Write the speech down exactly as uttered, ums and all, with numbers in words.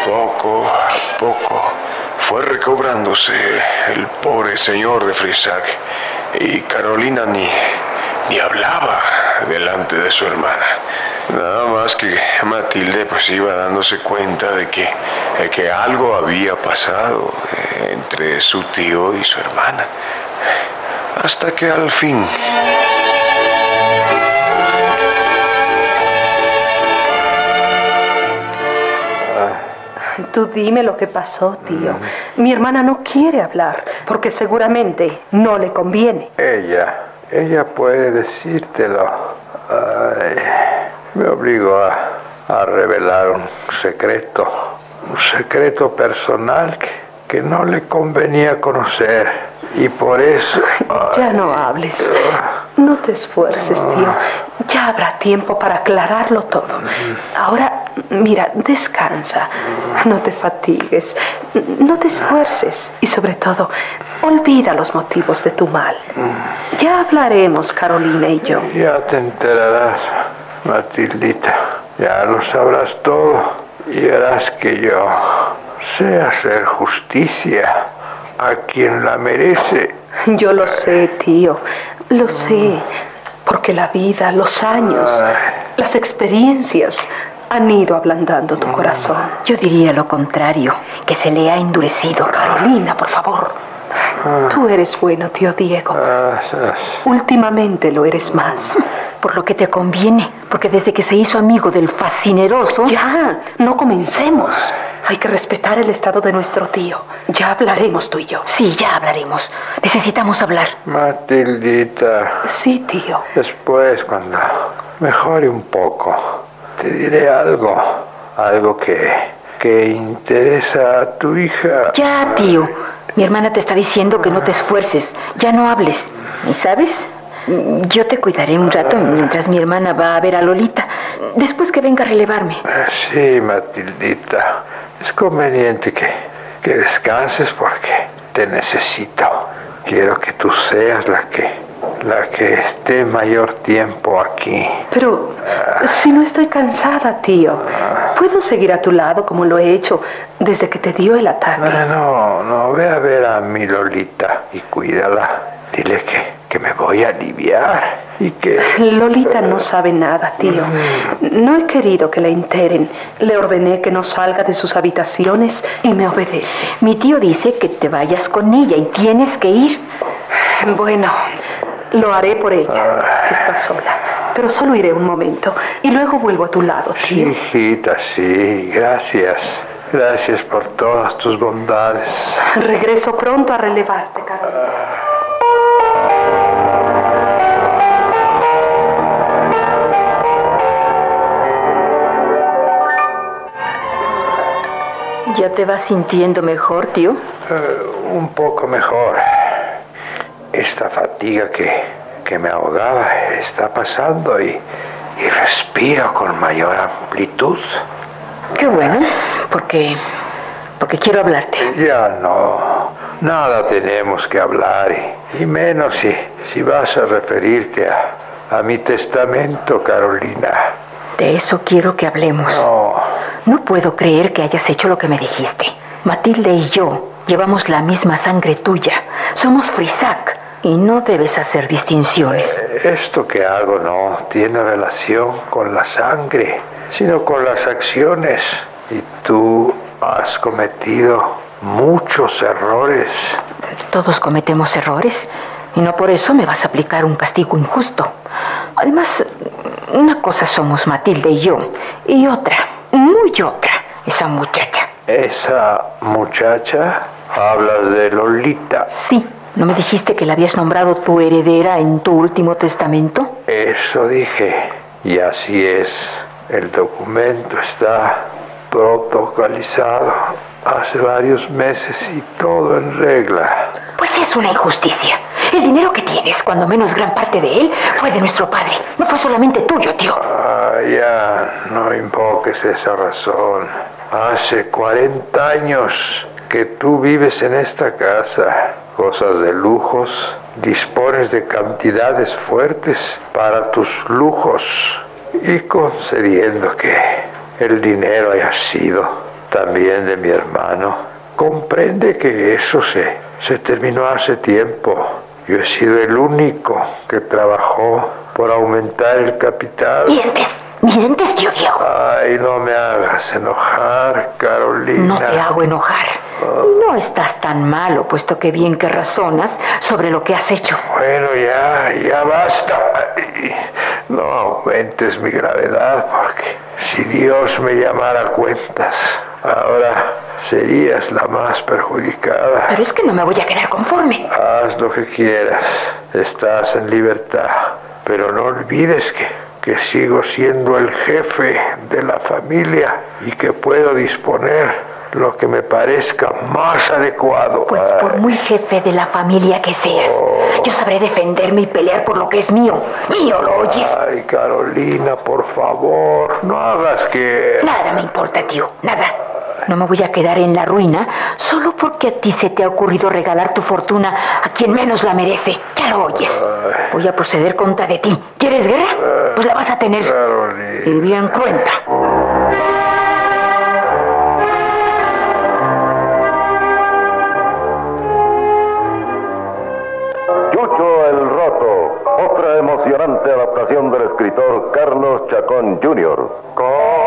Poco a poco fue recobrándose el pobre señor de Frisac, y Carolina ni, ni hablaba delante de su hermana. Nada más que Matilde pues iba dándose cuenta de que, de que algo había pasado entre su tío y su hermana. Hasta que al fin... Tú dime lo que pasó, tío. Mi hermana no quiere hablar, porque seguramente no le conviene. Ella, ella puede decírtelo. Ay, me obligó a, a revelar un secreto, un secreto personal que, que no le convenía conocer. Y por eso... Ay, ya no hables. No te esfuerces, tío. Ya habrá tiempo para aclararlo todo. Ahora, mira, descansa. No te fatigues. No te esfuerces. Y sobre todo, olvida los motivos de tu mal. Ya hablaremos, Carolina y yo. Ya te enterarás, Matildita. Ya lo sabrás todo. Y verás que yo sé hacer justicia a quien la merece. Yo lo sé, tío. Lo sé. Porque la vida, los años, Ay. las experiencias han ido ablandando tu corazón. Yo diría lo contrario, que se le ha endurecido. Carolina, por favor. Tú eres bueno, tío Diego. Últimamente lo eres más. Por lo que te conviene, porque desde que se hizo amigo del fascineroso... Ya, no comencemos. Hay que respetar el estado de nuestro tío. Ya hablaremos tú y yo. Sí, ya hablaremos. Necesitamos hablar. Matildita. Sí, tío. Después, cuando mejore un poco, te diré algo. Algo que, que interesa a tu hija. Ya, tío. Mi hermana te está diciendo que no te esfuerces. Ya no hables. ¿Y sabes? Yo te cuidaré un rato mientras mi hermana va a ver a Lolita. Después que venga a relevarme. Sí, Matildita. Es conveniente que, que descanses porque te necesito. Quiero que tú seas la que, la que esté mayor tiempo aquí. Pero ah. si no estoy cansada, tío. ¿Puedo seguir a tu lado como lo he hecho desde que te dio el ataque? No, no, ve a ver a mi Lolita y cuídala. Dile que, que me voy a aliviar y que... Lolita no sabe nada, tío. No he querido que la enteren. Le ordené que no salga de sus habitaciones y me obedece. Mi tío dice que te vayas con ella y tienes que ir. Bueno, lo haré por ella, que está sola. Pero solo iré un momento y luego vuelvo a tu lado, tío. Sí, hijita, sí. Gracias. Gracias por todas tus bondades. Regreso pronto a relevarte, Carolina. ¿Ya te vas sintiendo mejor, tío? Uh, un poco mejor. Esta fatiga que, que me ahogaba está pasando y, y respiro con mayor amplitud. Qué bueno, porque, porque quiero hablarte. Ya no, nada tenemos que hablar y, y menos si, si vas a referirte a, a mi testamento, Carolina. De eso quiero que hablemos. No. No puedo creer que hayas hecho lo que me dijiste. Matilde y yo llevamos la misma sangre tuya. Somos Frisac y no debes hacer distinciones. Esto que hago no tiene relación con la sangre, sino con las acciones. Y tú has cometido muchos errores. Todos cometemos errores y no por eso me vas a aplicar un castigo injusto. Además, una cosa somos Matilde y yo, y otra, muy otra, esa muchacha. ¿Esa muchacha? ¿Hablas de Lolita? Sí. ¿No me dijiste que la habías nombrado tu heredera en tu último testamento? Eso dije, y así es. El documento está protocolizado hace varios meses y todo en regla. Pues es una injusticia. El dinero que tienes, cuando menos gran parte de él, fue de nuestro padre. No fue solamente tuyo, tío. Ah, ya, no invoques esa razón. Hace cuarenta años que tú vives en esta casa. Gozas de lujos, dispones de cantidades fuertes para tus lujos. Y concediendo que el dinero haya sido también de mi hermano. Comprende que eso se, se terminó hace tiempo. Yo he sido el único que trabajó por aumentar el capital. Mientes, mientes, tío Diego. Ay, no me hagas enojar, Carolina. No te hago enojar. No estás tan malo, puesto que bien que razonas sobre lo que has hecho. Bueno, ya, ya basta. Ay, no aumentes mi gravedad, porque si Dios me llamara a cuentas, ahora serías la más perjudicada. Pero es que no me voy a quedar conforme. Haz lo que quieras. Estás en libertad. Pero no olvides que, que sigo siendo el jefe de la familia y que puedo disponer lo que me parezca más adecuado. Pues Ay. por muy jefe de la familia que seas, Oh. yo sabré defenderme y pelear por lo que es mío. Mío, ¿lo oyes? Ay, Carolina, por favor, no hagas que... Nada me importa, tío, nada. No me voy a quedar en la ruina solo porque a ti se te ha ocurrido regalar tu fortuna a quien menos la merece. Ya lo oyes. Voy a proceder contra de ti. ¿Quieres guerra? Pues la vas a tener. Carolina. Y bien cuenta. Chucho el Roto, otra emocionante adaptación del escritor Carlos Chacón junior Con